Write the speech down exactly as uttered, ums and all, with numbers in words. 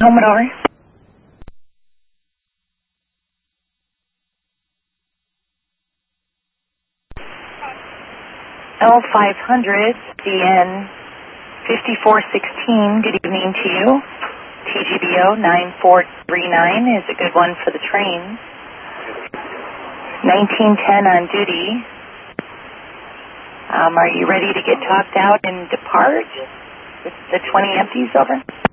Commodore. L five hundred, D N fifty-four sixteen, good evening to you. T G B O nine four three nine is a good one for the train. nineteen ten on duty. Um, are you ready to get topped out and depart with the twenty empties over?